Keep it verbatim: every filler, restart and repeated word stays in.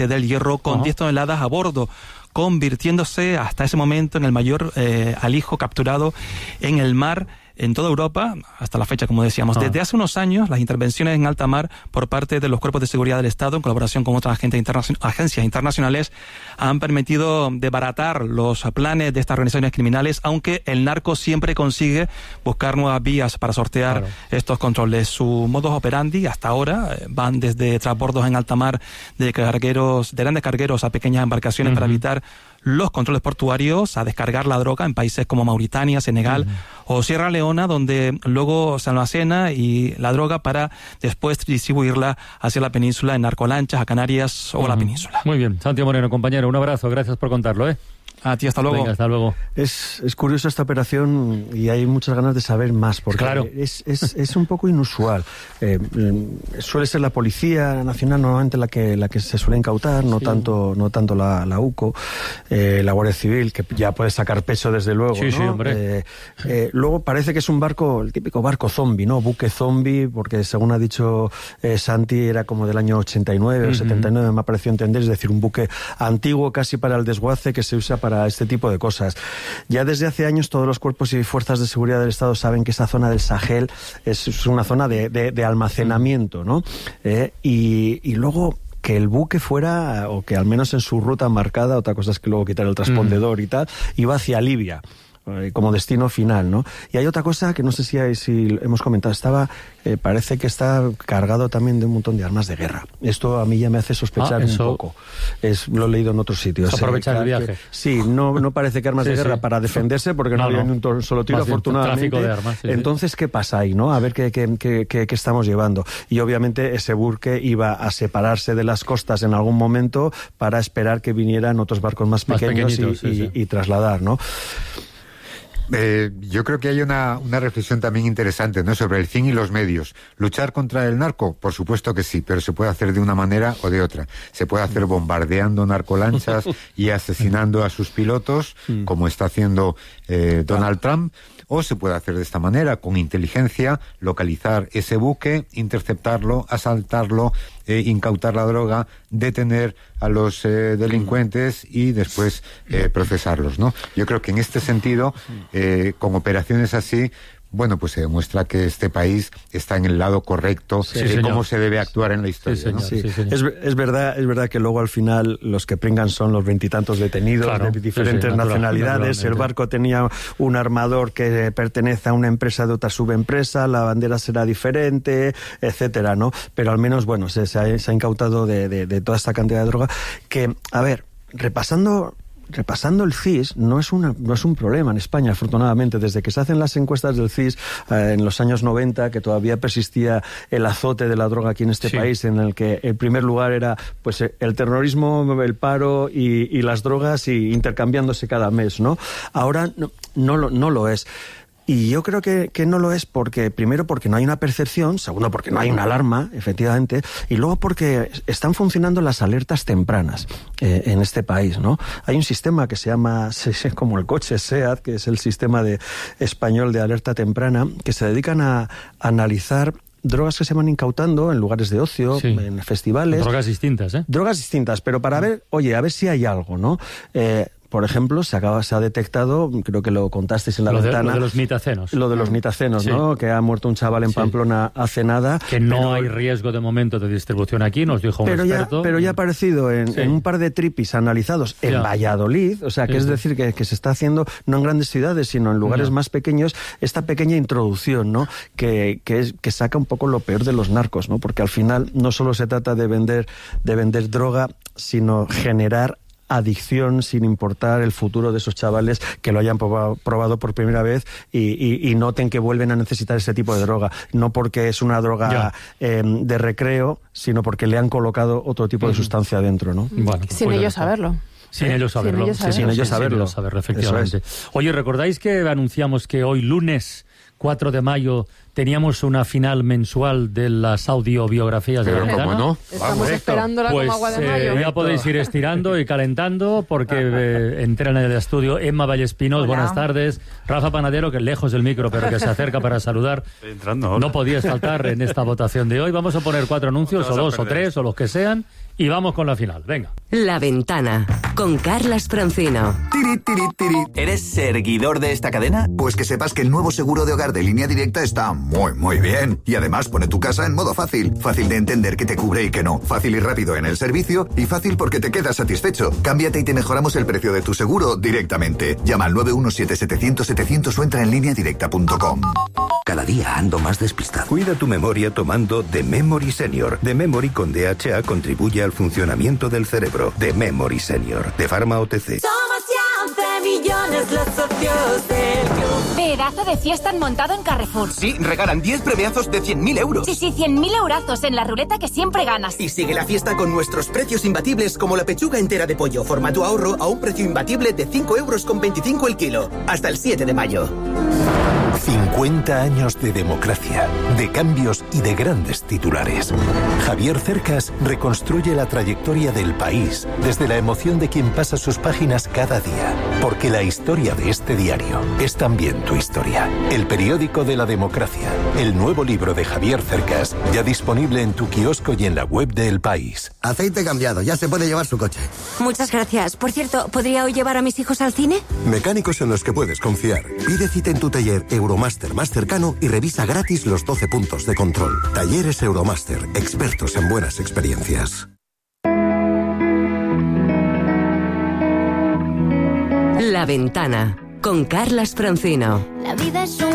del hierro con uh-huh. diez toneladas a bordo, convirtiéndose hasta ese momento en el mayor eh, alijo capturado en el mar en toda Europa, hasta la fecha, como decíamos. Ah. Desde hace unos años, las intervenciones en alta mar por parte de los cuerpos de seguridad del Estado, en colaboración con otras agentes interna- agencias internacionales, han permitido desbaratar los planes de estas organizaciones criminales, aunque el narco siempre consigue buscar nuevas vías para sortear claro. estos controles. Su modus operandi, hasta ahora, van desde transbordos en alta mar de cargueros, de grandes cargueros a pequeñas embarcaciones uh-huh. para evitar los controles portuarios, a descargar la droga en países como Mauritania, Senegal uh-huh. o Sierra Leona, donde luego se almacena y la droga para después distribuirla hacia la península en narcolanchas, a Canarias o uh-huh. la península. Muy bien, Santiago Moreno, compañero, un abrazo, gracias por contarlo, ¿eh? A ti, hasta luego. Venga, hasta luego. Es, es curioso esta operación y hay muchas ganas de saber más, porque claro. es, es, es un poco inusual. Eh, suele ser la Policía Nacional normalmente la que la que se suele incautar, no sí. tanto no tanto la, la U C O, eh, la Guardia Civil, que ya puede sacar peso desde luego. Sí, ¿no? sí, hombre. Eh, eh, luego parece que es un barco, el típico barco zombie, ¿no? Buque zombie, porque según ha dicho eh, Santi, era como del año ochenta y nueve uh-huh. o setenta y nueve, me ha parecido entender, es decir, un buque antiguo casi para el desguace que se usa para este tipo de cosas. Ya desde hace años todos los cuerpos y fuerzas de seguridad del Estado saben que esa zona del Sahel es, es una zona de, de, de almacenamiento, ¿no? Eh, y, y luego que el buque fuera, o que al menos en su ruta marcada, otra cosa es que luego quitar el transpondedor mm. y tal, iba hacia Libia como destino final, ¿no? Y hay otra cosa que no sé si, hay, si hemos comentado, estaba, eh, parece que está cargado también de un montón de armas de guerra. Esto a mí ya me hace sospechar ah, un poco. Es, lo he leído en otros sitios. Aprovechar eh, el viaje. Que, sí, no, no parece que armas sí, de guerra sí. para defenderse, porque no, no había no. ni un solo tiro, más afortunadamente. Tráfico de armas, sí, Entonces, ¿qué pasa ahí, no? A ver qué, qué, qué, qué, qué estamos llevando. Y obviamente ese buque iba a separarse de las costas en algún momento para esperar que vinieran otros barcos más pequeños más y, sí, y, sí. y trasladar, ¿no? Eh, yo creo que hay una, una reflexión también interesante, ¿no? Sobre el fin y los medios. ¿Luchar contra el narco? Por supuesto que sí, pero se puede hacer de una manera o de otra. Se puede hacer bombardeando narcolanchas y asesinando a sus pilotos, como está haciendo eh, Donald Trump, o se puede hacer de esta manera, con inteligencia, localizar ese buque, interceptarlo, asaltarlo, eh, incautar la droga, detener a los eh, delincuentes y después eh, procesarlos, ¿no? Yo creo que en este sentido, eh, con operaciones así, bueno, pues se demuestra que este país está en el lado correcto sí, de señor. cómo se debe actuar en la historia. Sí, señor, ¿no? sí. Sí, es, es verdad, es verdad que luego al final los que pringan son los veintitantos detenidos claro. de diferentes sí, sí, nacionalidades. El barco tenía un armador que pertenece a una empresa de otra subempresa, la bandera será diferente, etcétera, ¿no? Pero al menos, bueno, se, se, ha, se ha incautado de, de, de toda esta cantidad de droga que, a ver, repasando... Repasando el C I S, no es, una, no es un problema en España, afortunadamente. Desde que se hacen las encuestas del C I S eh, en los años noventa, que todavía persistía el azote de la droga aquí en este sí. país, en el que el primer lugar era pues el terrorismo, el paro y, y las drogas, y intercambiándose cada mes, ¿no? Ahora no, no, lo, no lo es. Y yo creo que, que no lo es porque, primero, porque no hay una percepción, segundo, porque no hay una alarma, efectivamente, y luego porque están funcionando las alertas tempranas eh, en este país, ¿no? Hay un sistema que se llama, como el coche SEAT, que es el sistema de español de alerta temprana, que se dedican a, a analizar drogas que se van incautando en lugares de ocio, sí. en festivales. Drogas distintas, ¿eh? Drogas distintas, pero para ver, oye, a ver si hay algo, ¿no? Eh, Por ejemplo, se acaba, se ha detectado, creo que lo contasteis en la lo ventana. De, lo de los mitacenos. Lo de los mitacenos, sí. ¿no? Que ha muerto un chaval en sí. Pamplona hace nada. Que no pero, hay riesgo de momento de distribución aquí, nos dijo un pero experto. Ya, pero ya ha aparecido en, sí. en un par de tripis analizados en ya. Valladolid, o sea, que sí, es sí. decir, que, que se está haciendo no en grandes ciudades, sino en lugares ya. más pequeños, esta pequeña introducción, ¿no? Que, que, es, que saca un poco lo peor de los narcos, ¿no? Porque al final no solo se trata de vender, de vender droga, sino generar adicción sin importar el futuro de esos chavales que lo hayan probado, probado por primera vez y, y, y noten que vuelven a necesitar ese tipo de droga, no porque es una droga eh, de recreo, sino porque le han colocado otro tipo de sustancia dentro, ¿no? Bueno, sin pues ellos saberlo. Sin ¿Eh? ellos saberlo. Sin ellos saberlo. Sin ellos saberlo, sin ellos saberlo efectivamente. Es. Oye, ¿recordáis que anunciamos que hoy lunes cuatro de mayo teníamos una final mensual de las audiobiografías de La Ventana. ¿Cómo no? Estamos Vamos, esperándola pues, como agua de mayo. Eh, ya podéis ir estirando y calentando porque eh, entran en el estudio Emma Vallespinos, buenas tardes. Rafa Panadero, que lejos del micro, pero que se acerca para saludar. Estoy entrando ahora. No podías faltar en esta votación de hoy. Vamos a poner cuatro anuncios, o dos, o tres, o los que sean, y vamos con la final. Venga. La Ventana, con Carlas Francino. Tiri, tiri, tiri. ¿Eres seguidor de esta cadena? Pues que sepas que el nuevo seguro de hogar de Línea Directa está muy, muy bien. Y además pone tu casa en modo fácil. Fácil de entender que te cubre y que no. Fácil y rápido en el servicio. Y fácil porque te quedas satisfecho. Cámbiate y te mejoramos el precio de tu seguro directamente. Llama al nueve uno siete setecientos setecientos o entra en línea directa punto com. Cada día ando más despistado. Cuida tu memoria tomando The Memory Senior. The Memory con D H A contribuye al funcionamiento del cerebro. The Memory Senior, de Pharma O T C. Somos ya once millones los socios del club. Pedazo de fiesta han montado en Carrefour. Sí, regalan diez premiazos de cien mil euros. Sí, sí, cien mil eurazos en la ruleta que siempre ganas. Y sigue la fiesta con nuestros precios imbatibles como la pechuga entera de pollo, formato ahorro, a un precio imbatible de cinco euros con veinticinco el kilo. Hasta el siete de mayo. cincuenta años de democracia, de cambios y de grandes titulares. Javier Cercas reconstruye la trayectoria del país desde la emoción de quien pasa sus páginas cada día. Porque la historia de este diario es también tu historia. El periódico de la democracia. El nuevo libro de Javier Cercas, ya disponible en tu kiosco y en la web de El País. Aceite cambiado, ya se puede llevar su coche. Muchas gracias. Por cierto, ¿podría hoy llevar a mis hijos al cine? Mecánicos en los que puedes confiar. Pide cita en tu taller Euromaster más cercano y revisa gratis los doce puntos de control. Talleres Euromaster, expertos en buenas experiencias. La Ventana, con Carlas Francino. La vida es un